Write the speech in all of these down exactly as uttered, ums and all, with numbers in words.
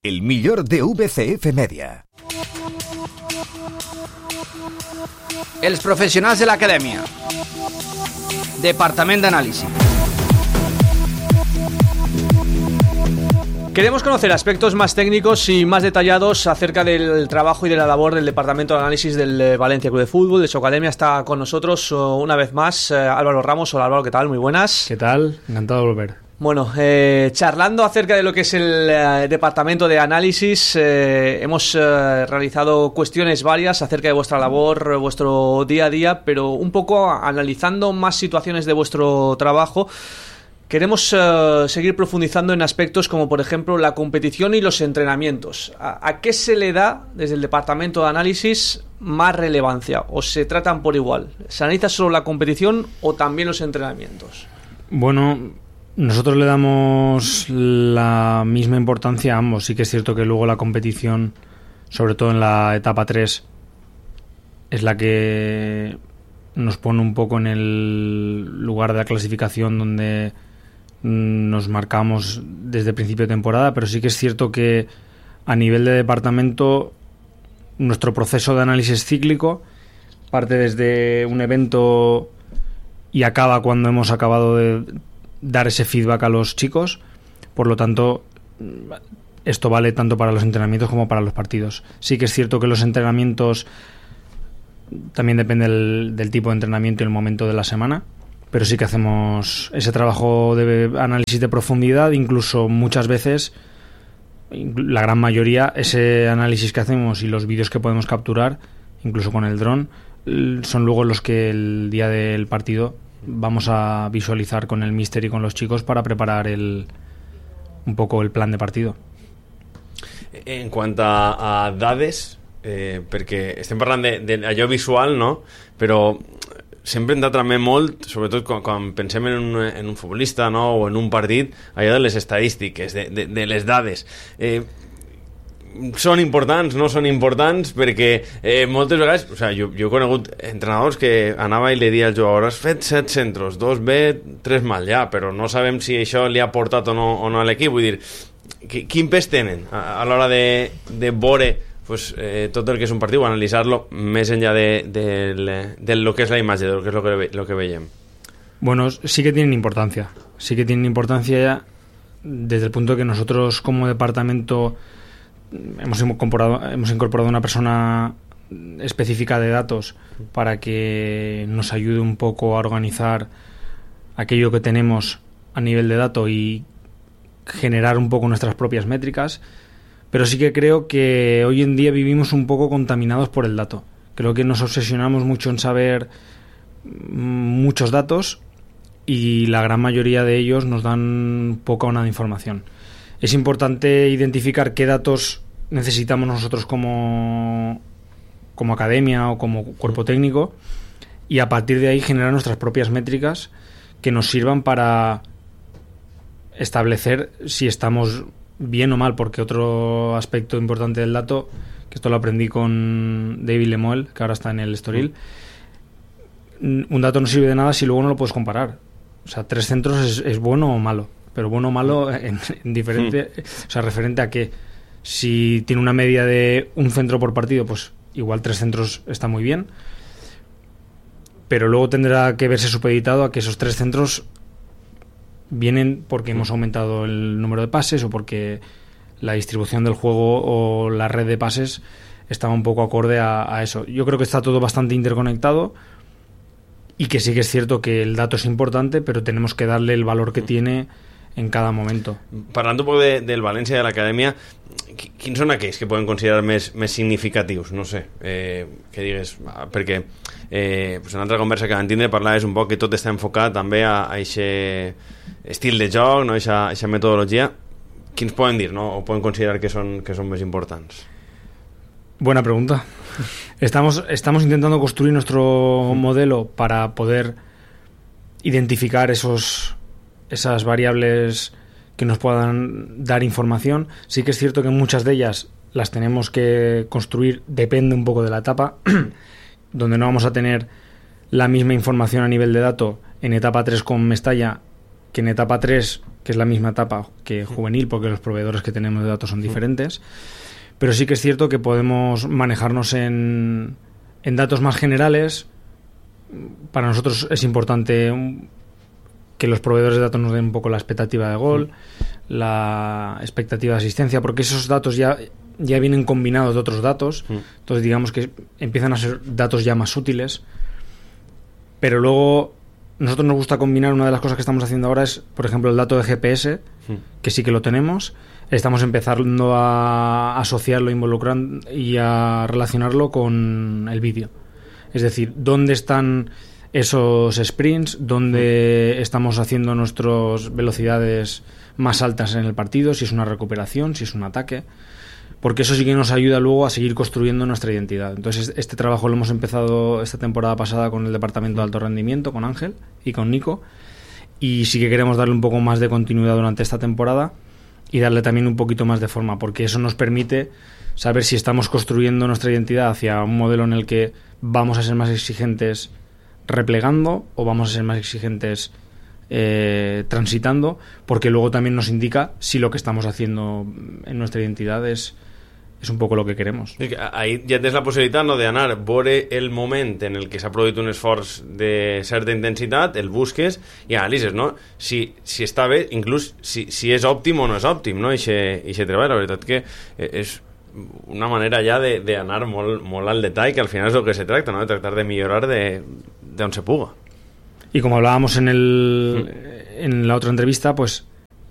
El millor de V C F Media. Els professionals de l'acadèmia. Departament d'Anàlisi. Queremos conocer aspectos más técnicos y más detallados acerca del trabajo y de la labor del Departamento de Análisis del Valencia Club de Fútbol, de su academia. Está con nosotros una vez más Álvaro Ramos. Hola Álvaro, ¿qué tal? Muy buenas. ¿Qué tal? Encantado de volver. Bueno, eh, charlando acerca de lo que es el eh, Departamento de Análisis, eh, hemos eh, realizado cuestiones varias acerca de vuestra labor, vuestro día a día, pero un poco analizando más situaciones de vuestro trabajo. Queremos uh, seguir profundizando en aspectos como, por ejemplo, la competición y los entrenamientos. ¿A, ¿A qué se le da desde el Departamento de Análisis más relevancia? ¿O se tratan por igual? ¿Se analiza solo la competición o también los entrenamientos? Bueno, nosotros le damos la misma importancia a ambos. Sí que es cierto que luego la competición, sobre todo en la etapa tres, es la que nos pone un poco en el lugar de la clasificación donde nos marcamos desde el principio de temporada, pero sí que es cierto que a nivel de departamento nuestro proceso de análisis cíclico parte desde un evento y acaba cuando hemos acabado de dar ese feedback a los chicos. Por lo tanto, esto vale tanto para los entrenamientos como para los partidos. Sí que es cierto que los entrenamientos también depende del, del tipo de entrenamiento y el momento de la semana, pero sí que hacemos ese trabajo de análisis de profundidad. Incluso muchas veces, la gran mayoría, ese análisis que hacemos y los vídeos que podemos capturar, incluso con el dron, son luego los que el día del partido vamos a visualizar con el míster y con los chicos para preparar el, un poco el plan de partido. En cuanto a, a dades, eh, perquè estem parlant d'allò visual, no? Però sempre hem de treballar molt, sobretot quan, quan pensem en un, en un futbolista, no? O en un partit, allò de les estadístiques, de, de, de les dades. Eh, són importants, no són importants, perquè eh, moltes vegades, o sigui, jo, jo he conegut entrenadors que anava i li dia al jugador: has fet set centros, dos bé, tres mal, ja, però no sabem si això li ha portat o no, o no a l'equip. Vull dir, quin pes tenen a, a l'hora de, de veure pues, eh, tot el que és un partit o analitzar-lo més enllà de, de, de, de lo que és la imatge, de lo que és lo que, lo que veiem? Bueno, sí que tienen importancia, sí que tienen importancia ya desde el punto de que nosotros como departamento hemos incorporado, hemos incorporado una persona específica de datos para que nos ayude un poco a organizar aquello que tenemos a nivel de datos y generar un poco nuestras propias métricas. Pero sí que creo que hoy en día vivimos un poco contaminados por el dato. Creo que nos obsesionamos mucho en saber muchos datos y la gran mayoría de ellos nos dan poca o nada de información. Es importante identificar qué datos necesitamos nosotros como, como academia o como cuerpo técnico y a partir de ahí generar nuestras propias métricas que nos sirvan para establecer si estamos bien o mal, porque otro aspecto importante del dato, que esto lo aprendí con David Lemuel, que ahora está en el Estoril, un dato no sirve de nada si luego no lo puedes comparar. O sea, tres centros es, es bueno o malo, pero bueno o malo en, en diferente, o sea, referente a que si tiene una media de un centro por partido, pues igual tres centros está muy bien, pero luego tendrá que verse supeditado a que esos tres centros vienen porque hemos aumentado el número de pases o porque la distribución del juego o la red de pases estaba un poco acorde a, a eso. Yo creo que está todo bastante interconectado y que sí que es cierto que el dato es importante, pero tenemos que darle el valor que tiene en cada momento. Parlant un poc de, del València i de l'acadèmia, quins són aquells que poden considerar més, més significatius? No sé, eh, que digues, perquè eh, pues en una altra conversa que vam tindre parlaves un poc que tot està enfocat també a aquest estil de joc, no? a aquesta metodologia. Quins poden dir, no? O poden considerar que són, que són més importants? Buena pregunta. Estamos, estamos intentando construir nuestro modelo para poder identificar esos esas variables que nos puedan dar información. Sí que es cierto que muchas de ellas las tenemos que construir, depende un poco de la etapa, donde no vamos a tener la misma información a nivel de dato en etapa tres con Mestalla que en etapa tres, que es la misma etapa que juvenil, porque los proveedores que tenemos de datos son diferentes, pero sí que es cierto que podemos manejarnos en, en datos más generales. Para nosotros es importante que los proveedores de datos nos den un poco la expectativa de gol, mm. la expectativa de asistencia, porque esos datos ya, ya vienen combinados de otros datos, mm. entonces digamos que empiezan a ser datos ya más útiles, pero luego nosotros nos gusta combinar. Una de las cosas que estamos haciendo ahora es, por ejemplo, el dato de G P S, mm. que sí que lo tenemos. Estamos empezando a asociarlo, involucrando y a relacionarlo con el vídeo. Es decir, ¿dónde están esos sprints? ¿Dónde mm. estamos haciendo nuestras velocidades más altas en el partido? Si es una recuperación, si es un ataque. Porque eso sí que nos ayuda luego a seguir construyendo nuestra identidad. Entonces, este trabajo lo hemos empezado esta temporada pasada con el departamento de alto rendimiento, con Ángel y con Nico. Y sí que queremos darle un poco más de continuidad durante esta temporada y darle también un poquito más de forma, porque eso nos permite saber si estamos construyendo nuestra identidad hacia un modelo en el que vamos a ser más exigentes replegando o vamos a ser más exigentes eh, transitando, porque luego también nos indica si lo que estamos haciendo en nuestra identidad es, és un poc el que queremos. Ahí ja tens la possibilitat, no, d'anar, veure el moment en el que s'ha produït un esforç de certa intensitat, el busques i analitzes, no? Si, si està bé, inclús si, si és òptim o no és òptim, no? I aquest treball, la veritat que és una manera ja d'anar molt, molt al detall, que al final és el que se tracta, ¿no? De tractar de millorar de, de on se puga. Y como hablábamos en, el, en la otra entrevista, pues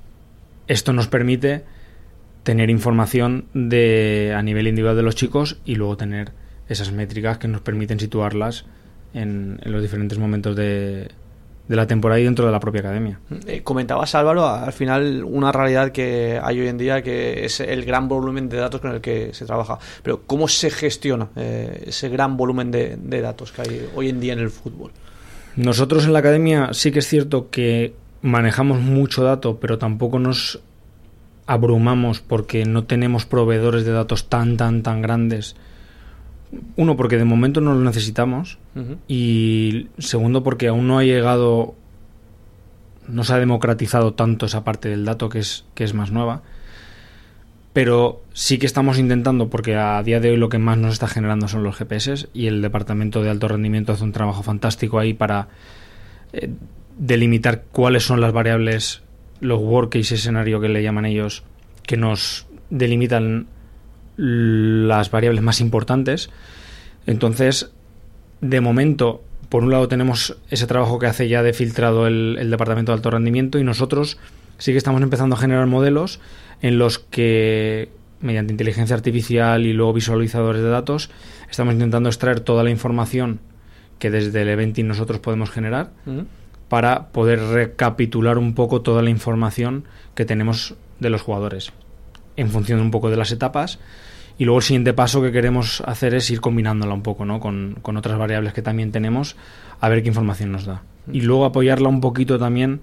esto nos permite tener información de a nivel individual de los chicos y luego tener esas métricas que nos permiten situarlas en, en los diferentes momentos de, de la temporada y dentro de la propia academia. Eh, comentabas, Álvaro, al final una realidad que hay hoy en día, que es el gran volumen de datos con el que se trabaja, pero ¿cómo se gestiona eh, ese gran volumen de, de datos que hay hoy en día en el fútbol? Nosotros en la academia sí que es cierto que manejamos mucho dato, pero tampoco nos abrumamos porque no tenemos proveedores de datos tan, tan, tan grandes. Uno, porque de momento no lo necesitamos. Uh-huh. Y segundo, porque aún no ha llegado, no se ha democratizado tanto esa parte del dato que es, que es más nueva. Pero sí que estamos intentando, porque a día de hoy lo que más nos está generando son los G P S, y el departamento de alto rendimiento hace un trabajo fantástico ahí para eh, delimitar cuáles son las variables, los worst case escenario que le llaman ellos, que nos delimitan las variables más importantes. Entonces, de momento, por un lado tenemos ese trabajo que hace ya de filtrado el, el departamento de alto rendimiento, y nosotros sí que estamos empezando a generar modelos en los que, mediante inteligencia artificial y luego visualizadores de datos, estamos intentando extraer toda la información que desde el eventing nosotros podemos generar, uh-huh, para poder recapitular un poco toda la información que tenemos de los jugadores en función un poco de las etapas. Y luego el siguiente paso que queremos hacer es ir combinándola un poco, ¿no? con, con otras variables que también tenemos, a ver qué información nos da. Y luego apoyarla un poquito también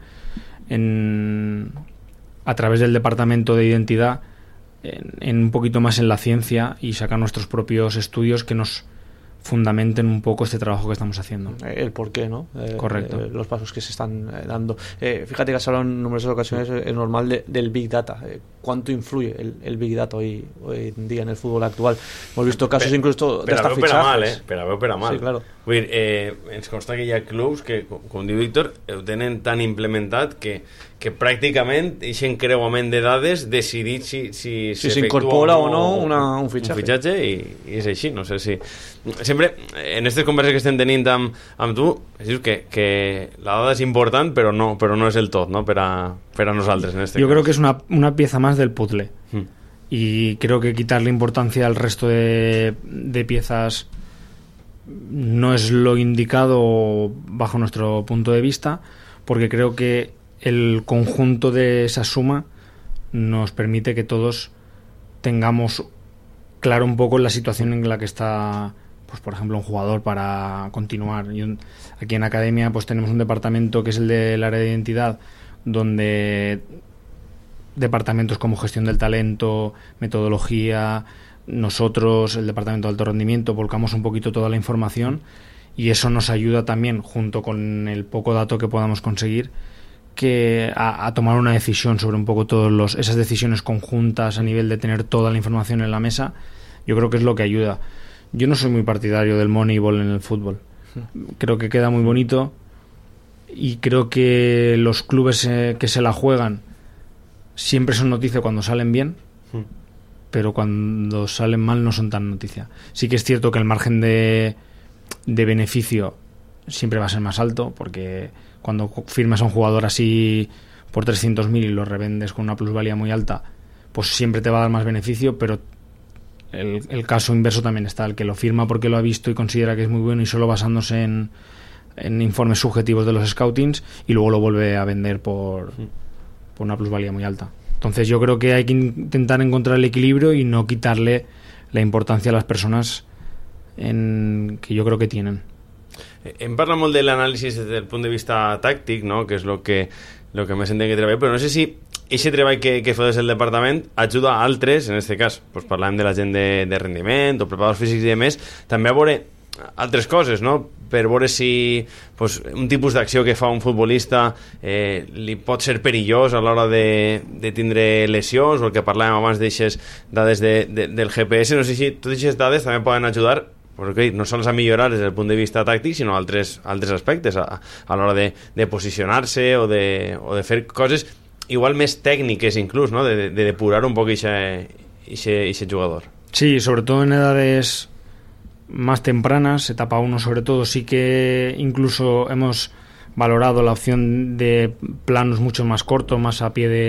en, a través del departamento de identidad, en, en un poquito más en la ciencia, y sacar nuestros propios estudios que nos fundamenten un poco este trabajo que estamos haciendo. El por qué, ¿no? Eh, Correcto. Eh, los pasos que se están eh, dando. Eh, fíjate que has hablado en numerosas ocasiones, es normal, de, del Big Data. Eh, ¿Cuánto influye el, el Big Data hoy, hoy en día en el fútbol actual? Hemos visto casos per, incluso de hasta fichajes. Però mal, eh? Però veu per a mal. Sí, claro. Vull dir, eh, ens consta que hi ha clubs que, com diu Víctor, ho tenen tan implementat que, que pràcticament eixen creuament de dades decidir si, si, si s'incorpora o no una, un fitxatge. Un fitxatge i, i és així, no sé si... Sempre, en aquestes converses que estem tenint amb, amb tu, dius que, que la dada és important, però no, però no és el tot, no? Per a, per a nosaltres, en este Yo cas. creo que es una, una pieza más del puzzle. Hmm. Y creo que quitarle importancia al resto de, de piezas no es lo indicado bajo nuestro punto de vista, porque creo que el conjunto de esa suma nos permite que todos tengamos claro un poco la situación en la que está, pues por ejemplo, un jugador para continuar. Y un, aquí en Academia pues tenemos un departamento que es el del área de identidad, donde departamentos como gestión del talento, metodología, nosotros, el departamento de alto rendimiento, volcamos un poquito toda la información, y eso nos ayuda también, junto con el poco dato que podamos conseguir, que a, a tomar una decisión sobre un poco todos los esas decisiones conjuntas a nivel de tener toda la información en la mesa. Yo creo que es lo que ayuda. Yo no soy muy partidario del Moneyball en el fútbol. Creo que queda muy bonito y creo que los clubes eh, que se la juegan siempre son noticia cuando salen bien, pero cuando salen mal no son tan noticia. Sí que es cierto que el margen de, de beneficio siempre va a ser más alto, porque cuando firmas a un jugador así por trescientos mil y lo revendes con una plusvalía muy alta, pues siempre te va a dar más beneficio, pero el, el caso inverso también está, el que lo firma porque lo ha visto y considera que es muy bueno y solo basándose en, en informes subjetivos de los scoutings, y luego lo vuelve a vender por, por una plusvalía muy alta. Entonces yo creo que hay que intentar encontrar el equilibrio y no quitarle la importancia a las persones en, que yo creo que tienen. Hem parlat molt de l'anàlisi des del punt de vista tàctic, no? Que és el que, lo que més entenc que treball, però no sé si aquest treball que, que feu des del departament ajuda a altres, en aquest cas pues, parlàvem de la gent de, de rendiment o preparadors físics i demés, també a veure altres coses, no? Per veure si pues, un tipus d'acció que fa un futbolista eh, li pot ser perillós a l'hora de, de tindre lesions, o el que parlàvem abans d'aixes dades de, de, del G P S. No sé si totes aquestes dades també poden ajudar, perquè no sols a millorar des del punt de vista tàctic, sinó altres, altres aspectes a, a l'hora de, de posicionar-se o de, o de fer coses igual més tècniques inclús, ¿no? de, de depurar un poc ese jugador. Sí, sobre todo en edades más tempranas, etapa uno sobre todo, sí que incluso hemos valorado la opción de planos mucho más cortos, más a pie de